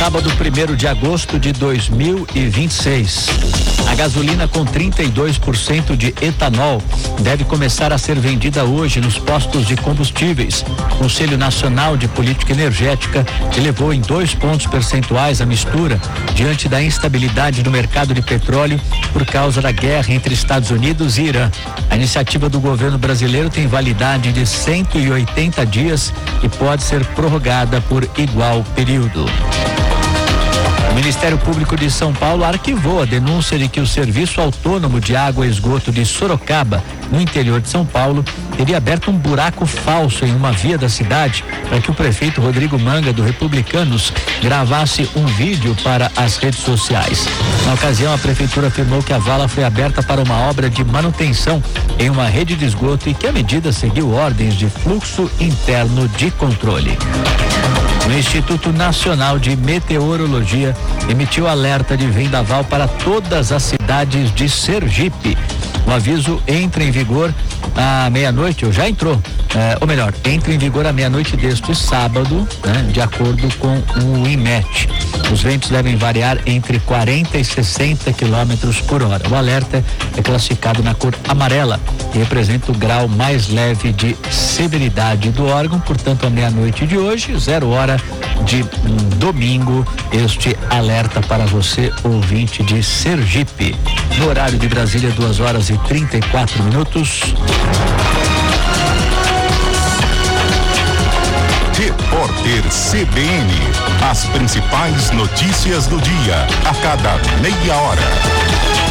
sábado, 1º de agosto de 2026. A gasolina com 32% de etanol deve começar a ser vendida hoje nos postos de combustíveis. O Conselho Nacional de Política Energética elevou em 2 pontos percentuais a mistura diante da instabilidade no mercado de petróleo por causa da guerra entre Estados Unidos e Irã. A iniciativa do governo brasileiro tem validade de 180 dias e pode ser prorrogada por igual período. O Ministério Público de São Paulo arquivou a denúncia de que o Serviço Autônomo de Água e Esgoto de Sorocaba, no interior de São Paulo, teria aberto um buraco falso em uma via da cidade para que o prefeito Rodrigo Manga, do Republicanos, gravasse um vídeo para as redes sociais. Na ocasião, a prefeitura afirmou que a vala foi aberta para uma obra de manutenção em uma rede de esgoto e que a medida seguiu ordens de fluxo interno de controle. O Instituto Nacional de Meteorologia emitiu alerta de vendaval para todas as cidades de Sergipe. O aviso entra em vigor à meia-noite, ou já entrou, entra em vigor à meia-noite deste sábado, de acordo com o IMET. Os ventos devem variar entre 40 e 60 quilômetros por hora. O alerta é classificado na cor amarela e representa o grau mais leve de severidade do órgão. Portanto, à meia-noite de hoje, 0 hora de domingo, este alerta para você, ouvinte de Sergipe. No horário de Brasília, 2h34. Repórter CBN, as principais notícias do dia, a cada meia hora.